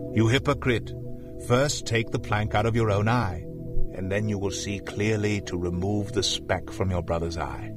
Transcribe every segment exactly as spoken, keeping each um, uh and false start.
You hypocrite, first take the plank out of your own eye, and then you will see clearly to remove the speck from your brother's eye.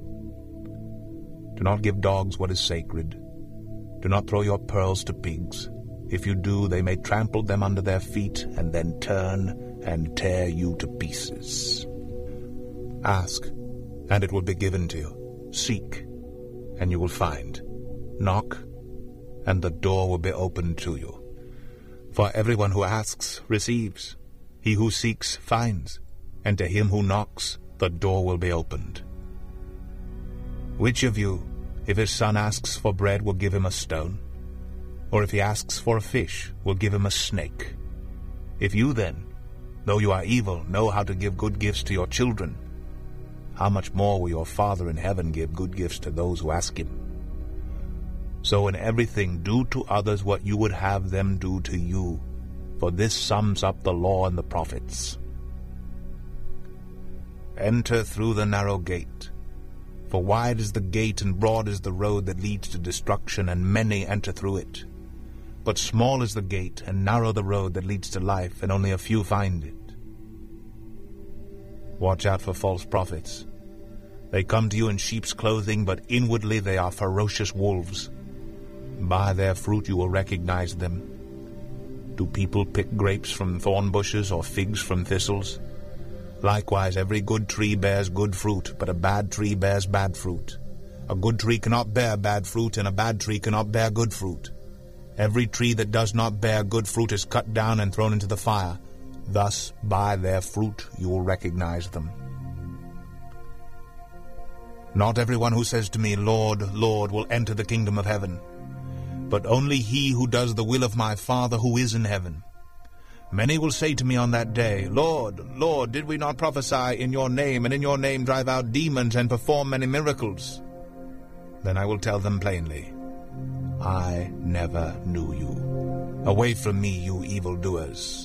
Do not give dogs what is sacred. Do not throw your pearls to pigs. If you do, they may trample them under their feet and then turn and tear you to pieces. Ask, and it will be given to you. Seek, and you will find. Knock, and the door will be opened to you. For everyone who asks receives. He who seeks finds, and to him who knocks the door will be opened. Which of you, if his son asks for bread, will give him a stone? Or if he asks for a fish, will give him a snake? If you then, though you are evil, know how to give good gifts to your children, how much more will your Father in heaven give good gifts to those who ask him? So in everything do to others what you would have them do to you, for this sums up the law and the prophets. Enter through the narrow gate, for wide is the gate and broad is the road that leads to destruction, and many enter through it. But small is the gate and narrow the road that leads to life, and only a few find it. Watch out for false prophets. They come to you in sheep's clothing, but inwardly they are ferocious wolves. By their fruit you will recognize them. Do people pick grapes from thorn bushes or figs from thistles? Likewise, every good tree bears good fruit, but a bad tree bears bad fruit. A good tree cannot bear bad fruit, and a bad tree cannot bear good fruit. Every tree that does not bear good fruit is cut down and thrown into the fire. Thus, by their fruit you will recognize them. Not everyone who says to me, Lord, Lord, will enter the kingdom of heaven, but only he who does the will of my Father who is in heaven. Many will say to me on that day, Lord, Lord, did we not prophesy in your name, and in your name drive out demons and perform many miracles? Then I will tell them plainly, I never knew you. Away from me, you evildoers.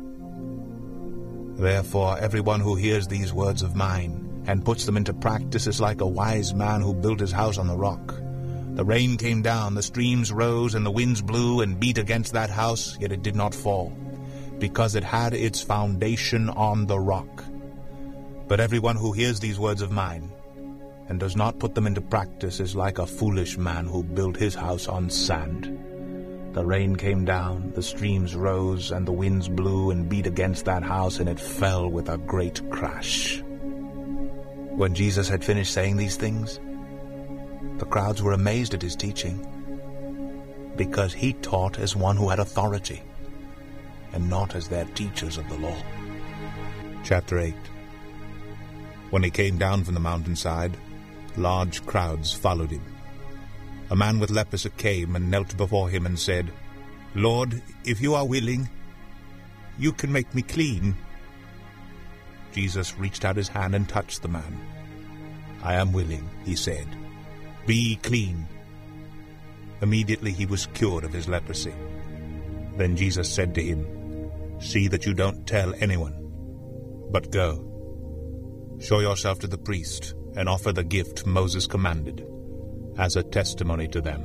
Therefore, everyone who hears these words of mine and puts them into practice is like a wise man who built his house on the rock. The rain came down, the streams rose, and the winds blew and beat against that house, yet it did not fall, because it had its foundation on the rock. But everyone who hears these words of mine and does not put them into practice is like a foolish man who built his house on sand. The rain came down, the streams rose, and the winds blew and beat against that house, and it fell with a great crash. When Jesus had finished saying these things, the crowds were amazed at his teaching, because he taught as one who had authority, and not as their teachers of the law. Chapter eight. When he came down from the mountainside, large crowds followed him. A man with leprosy came and knelt before him and said, Lord, if you are willing, you can make me clean. Jesus reached out his hand and touched the man. I am willing, he said. Be clean. Immediately he was cured of his leprosy. Then Jesus said to him, See that you don't tell anyone, but go. Show yourself to the priest and offer the gift Moses commanded, as a testimony to them.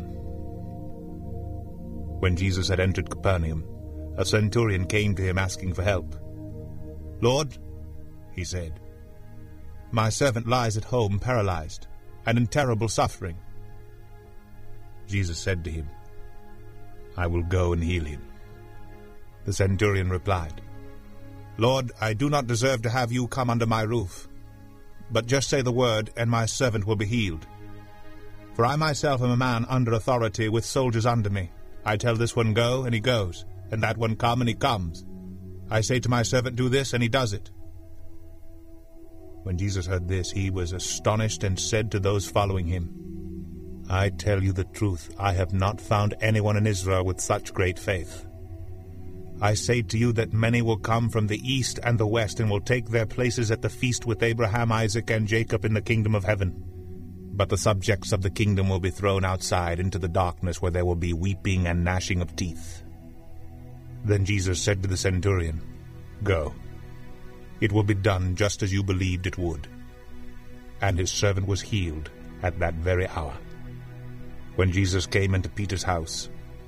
When Jesus had entered Capernaum, a centurion came to him asking for help. Lord, he said, my servant lies at home paralyzed and in terrible suffering. Jesus said to him, I will go and heal him. The centurion replied, Lord, I do not deserve to have you come under my roof, but just say the word, and my servant will be healed. For I myself am a man under authority, with soldiers under me. I tell this one, go, and he goes, and that one, come, and he comes. I say to my servant, do this, and he does it. When Jesus heard this, he was astonished, and said to those following him, I tell you the truth, I have not found anyone in Israel with such great faith. I say to you that many will come from the east and the west, and will take their places at the feast with Abraham, Isaac, and Jacob in the kingdom of heaven. But the subjects of the kingdom will be thrown outside into the darkness, where there will be weeping and gnashing of teeth. Then Jesus said to the centurion, Go. It will be done just as you believed it would. And his servant was healed at that very hour. When Jesus came into Peter's house,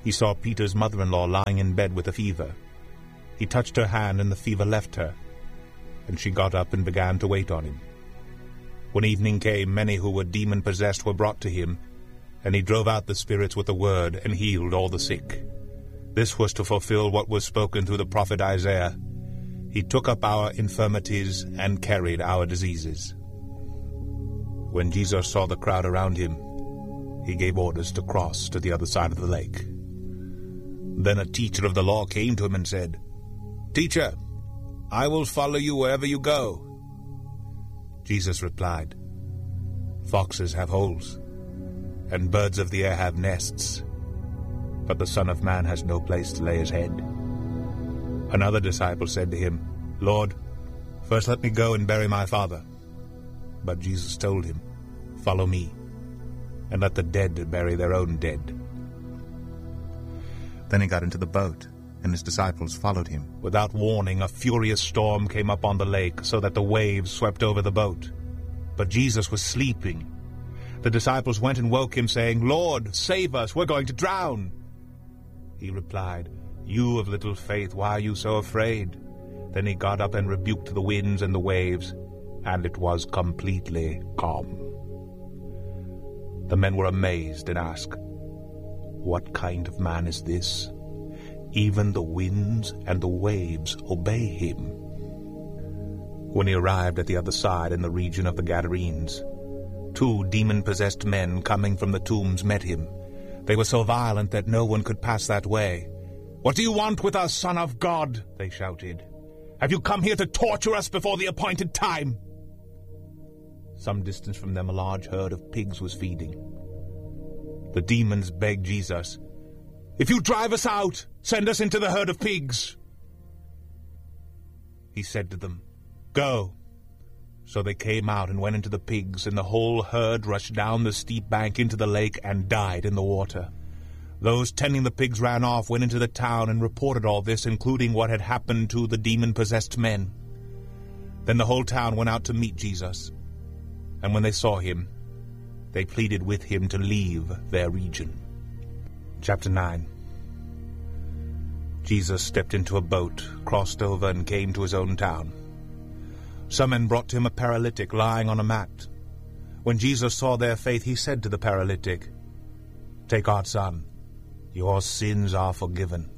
he saw Peter's mother-in-law lying in bed with a fever. He touched her hand, and the fever left her, and she got up and began to wait on him. When evening came, many who were demon-possessed were brought to him, and he drove out the spirits with a word and healed all the sick. This was to fulfill what was spoken through the prophet Isaiah. He took up our infirmities and carried our diseases. When Jesus saw the crowd around him, he gave orders to cross to the other side of the lake. Then a teacher of the law came to him and said, "Teacher, I will follow you wherever you go." Jesus replied, "Foxes have holes, and birds of the air have nests, but the Son of Man has no place to lay his head." Another disciple said to him, "Lord, first let me go and bury my father." But Jesus told him, "Follow me, and let the dead bury their own dead." Then he got into the boat, and his disciples followed him. Without warning, a furious storm came up on the lake, so that the waves swept over the boat. But Jesus was sleeping. The disciples went and woke him, saying, "Lord, save us, we're going to drown." He replied, "You of little faith, why are you so afraid?" Then he got up and rebuked the winds and the waves, and it was completely calm. The men were amazed and asked, "What kind of man is this? Even the winds and the waves obey him." When he arrived at the other side in the region of the Gadarenes, two demon-possessed men coming from the tombs met him. They were so violent that no one could pass that way. "What do you want with us, Son of God?" they shouted. "Have you come here to torture us before the appointed time?" Some distance from them a large herd of pigs was feeding. The demons begged Jesus, "If you drive us out, send us into the herd of pigs." He said to them, "Go." So they came out and went into the pigs, and the whole herd rushed down the steep bank into the lake and died in the water. Those tending the pigs ran off, went into the town, and reported all this, including what had happened to the demon-possessed men. Then the whole town went out to meet Jesus, and when they saw him, they pleaded with him to leave their region. Chapter nine. Jesus stepped into a boat, crossed over, and came to his own town. Some men brought to him a paralytic lying on a mat. When Jesus saw their faith, he said to the paralytic, "Take heart, son, your sins are forgiven."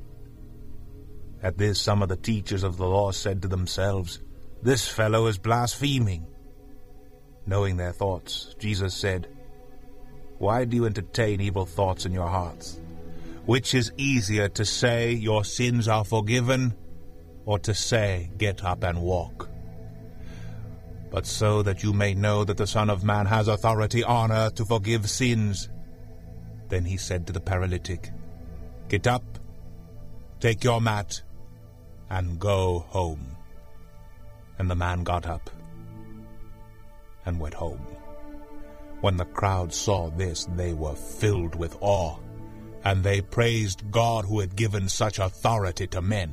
At this, some of the teachers of the law said to themselves, "This fellow is blaspheming." Knowing their thoughts, Jesus said, "Why do you entertain evil thoughts in your hearts? Which is easier, to say, 'Your sins are forgiven,' or to say, 'Get up and walk'? But so that you may know that the Son of Man has authority on earth to forgive sins." Then he said to the paralytic, "Get up, take your mat, and go home." And the man got up and went home. When the crowd saw this, they were filled with awe, and they praised God who had given such authority to men.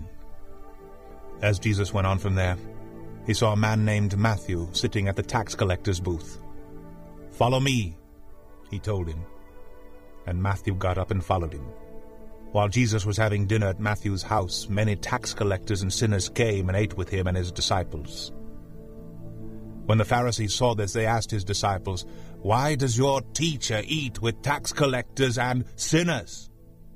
As Jesus went on from there, he saw a man named Matthew sitting at the tax collector's booth. "Follow me," he told him, and Matthew got up and followed him. While Jesus was having dinner at Matthew's house, many tax collectors and sinners came and ate with him and his disciples. When the Pharisees saw this, they asked his disciples, "Why does your teacher eat with tax collectors and sinners?"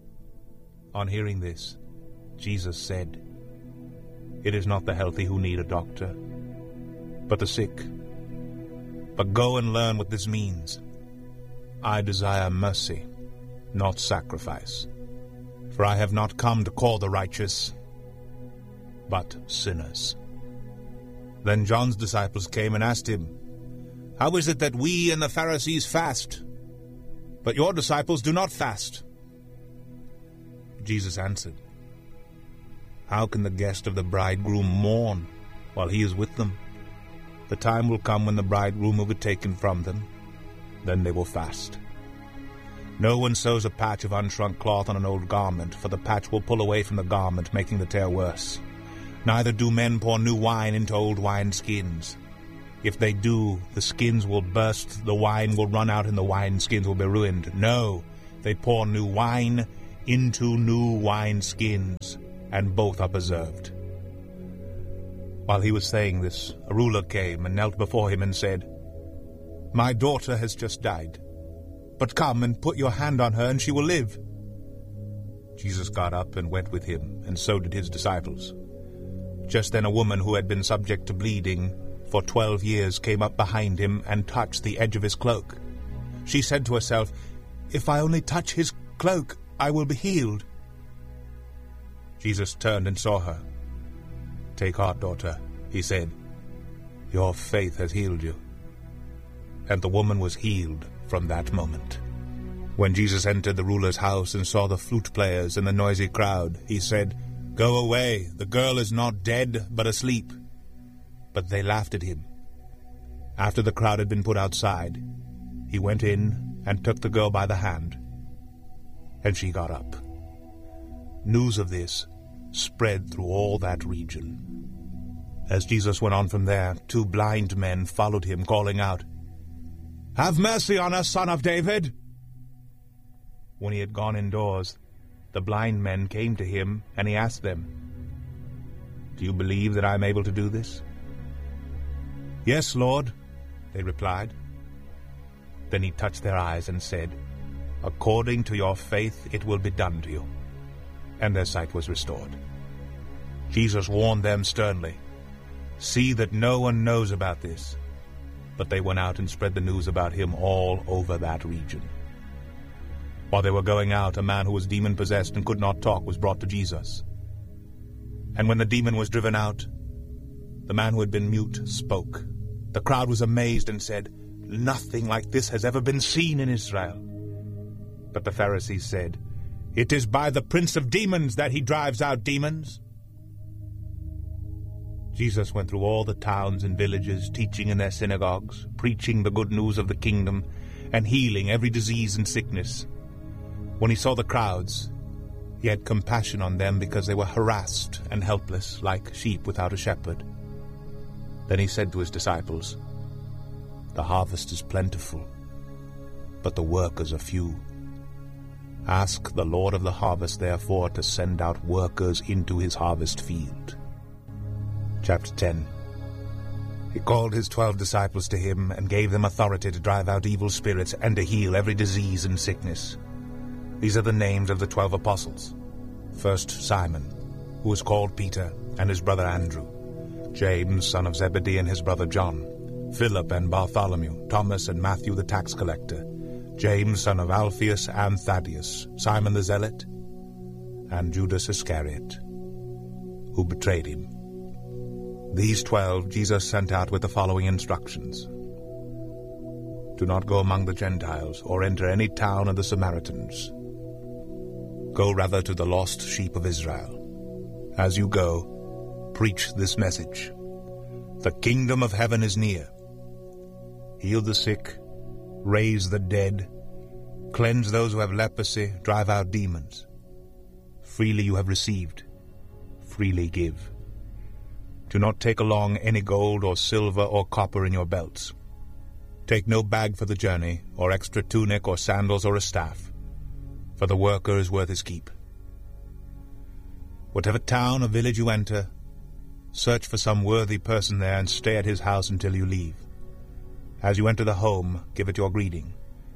On hearing this, Jesus said, "It is not the healthy who need a doctor, but the sick. But go and learn what this means. I desire mercy, not sacrifice. For I have not come to call the righteous, but sinners." Then John's disciples came and asked him, "How is it that we and the Pharisees fast, but your disciples do not fast?" Jesus answered, "How can the guest of the bridegroom mourn while he is with them? The time will come when the bridegroom will be taken from them. Then they will fast. No one sews a patch of unshrunk cloth on an old garment, for the patch will pull away from the garment, making the tear worse. Neither do men pour new wine into old wineskins. If they do, the skins will burst, the wine will run out, and the wineskins will be ruined. No, they pour new wine into new wineskins, and both are preserved. While he was saying this, a ruler came and knelt before him and said, My daughter has just died, but come and put your hand on her and she will live. Jesus got up and went with him, and so did his disciples. Just then a woman who had been subject to bleeding for twelve years came up behind him and touched the edge of his cloak. She said to herself, If I only touch his cloak, I will be healed. Jesus turned and saw her. Take heart, daughter, he said. Your faith has healed you. And the woman was healed from that moment. When Jesus entered the ruler's house and saw the flute players and the noisy crowd, he said, Go away, the girl is not dead, but asleep. But they laughed at him. After the crowd had been put outside, he went in and took the girl by the hand, and she got up. News of this spread through all that region. As Jesus went on from there, two blind men followed him, calling out, Have mercy on us, Son of David! When he had gone indoors, the blind men came to him, and he asked them, Do you believe that I am able to do this? Yes, Lord, they replied. Then he touched their eyes and said, According to your faith it will be done to you. And their sight was restored. Jesus warned them sternly, See that no one knows about this. But they went out and spread the news about him all over that region. While they were going out, a man who was demon-possessed and could not talk was brought to Jesus. And when the demon was driven out, the man who had been mute spoke. The crowd was amazed and said, Nothing like this has ever been seen in Israel. But the Pharisees said, It is by the prince of demons that he drives out demons. Jesus went through all the towns and villages, teaching in their synagogues, preaching the good news of the kingdom, and healing every disease and sickness. When he saw the crowds, he had compassion on them because they were harassed and helpless, like sheep without a shepherd. Then he said to his disciples, The harvest is plentiful, but the workers are few. Ask the Lord of the harvest, therefore, to send out workers into his harvest field. Chapter ten. He called his twelve disciples to him and gave them authority to drive out evil spirits and to heal every disease and sickness. These are the names of the twelve apostles. First Simon, who was called Peter, and his brother Andrew. James, son of Zebedee, and his brother John. Philip and Bartholomew, Thomas and Matthew the tax collector. James, son of Alphaeus and Thaddeus, Simon the zealot, and Judas Iscariot, who betrayed him. These twelve Jesus sent out with the following instructions. Do not go among the Gentiles, or enter any town of the Samaritans. Go rather to the lost sheep of Israel. As you go, preach this message. The kingdom of heaven is near. Heal the sick, raise the dead, cleanse those who have leprosy, drive out demons. Freely you have received, freely give. Do not take along any gold or silver or copper in your belts. Take no bag for the journey, or extra tunic or sandals or a staff, for the worker is worth his keep. Whatever town or village you enter, search for some worthy person there and stay at his house until you leave. As you enter the home, give it your greeting.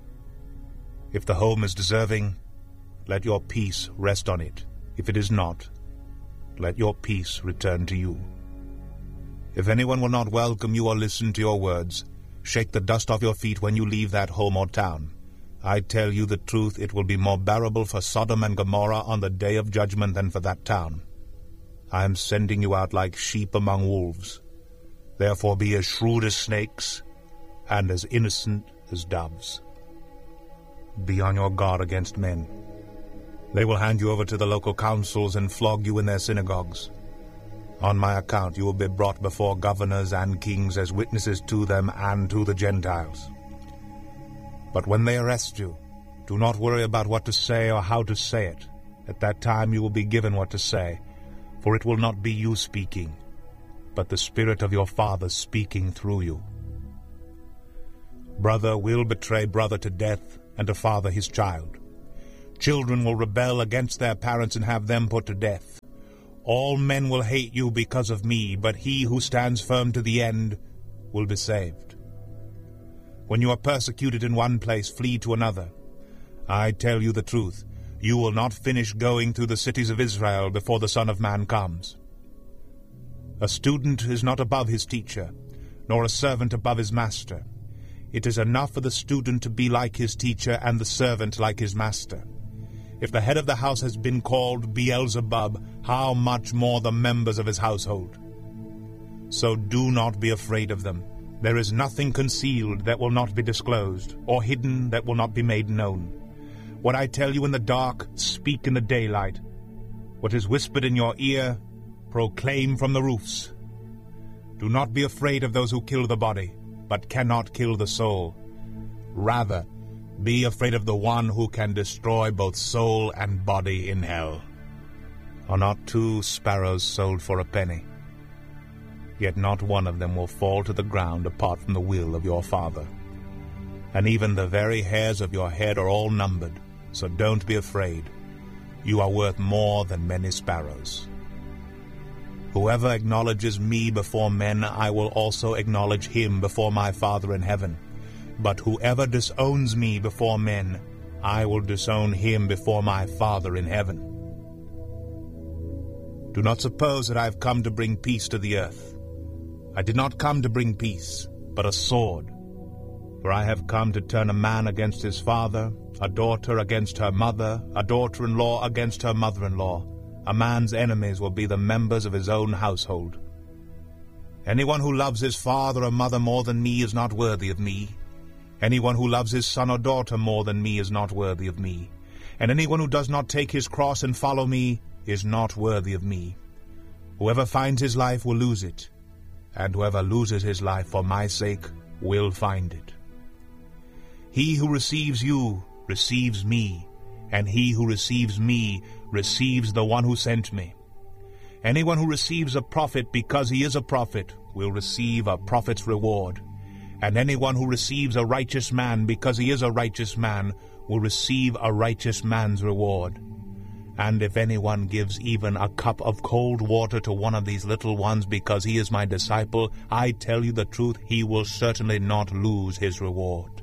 If the home is deserving, let your peace rest on it. If it is not, let your peace return to you. If anyone will not welcome you or listen to your words, shake the dust off your feet when you leave that home or town. I tell you the truth, it will be more bearable for Sodom and Gomorrah on the day of judgment than for that town. I am sending you out like sheep among wolves. Therefore be as shrewd as snakes, and as innocent as doves. Be on your guard against men. They will hand you over to the local councils and flog you in their synagogues. On my account you will be brought before governors and kings as witnesses to them and to the Gentiles. But when they arrest you, do not worry about what to say or how to say it. At that time you will be given what to say, for it will not be you speaking, but the Spirit of your Father speaking through you. Brother will betray brother to death, and a father his child. Children will rebel against their parents and have them put to death. All men will hate you because of me, but he who stands firm to the end will be saved. When you are persecuted in one place, flee to another. I tell you the truth, you will not finish going through the cities of Israel before the Son of Man comes. A student is not above his teacher, nor a servant above his master. It is enough for the student to be like his teacher and the servant like his master. If the head of the house has been called Beelzebub, how much more the members of his household? So do not be afraid of them. There is nothing concealed that will not be disclosed, or hidden that will not be made known. What I tell you in the dark, speak in the daylight. What is whispered in your ear, proclaim from the roofs. Do not be afraid of those who kill the body, but cannot kill the soul. Rather, be afraid of the one who can destroy both soul and body in hell. Are not two sparrows sold for a penny? Yet not one of them will fall to the ground apart from the will of your Father. And even the very hairs of your head are all numbered, so don't be afraid. You are worth more than many sparrows. Whoever acknowledges me before men, I will also acknowledge him before my Father in heaven. But whoever disowns me before men, I will disown him before my Father in heaven. Do not suppose that I have come to bring peace to the earth. I did not come to bring peace, but a sword. For I have come to turn a man against his father, a daughter against her mother, a daughter-in-law against her mother-in-law. A man's enemies will be the members of his own household. Anyone who loves his father or mother more than me is not worthy of me. Anyone who loves his son or daughter more than me is not worthy of me. And anyone who does not take his cross and follow me is not worthy of me. Whoever finds his life will lose it, and whoever loses his life for my sake will find it. He who receives you receives me, and he who receives me receives the one who sent me. Anyone who receives a prophet because he is a prophet will receive a prophet's reward, and anyone who receives a righteous man because he is a righteous man will receive a righteous man's reward. And if anyone gives even a cup of cold water to one of these little ones because he is my disciple, I tell you the truth, he will certainly not lose his reward.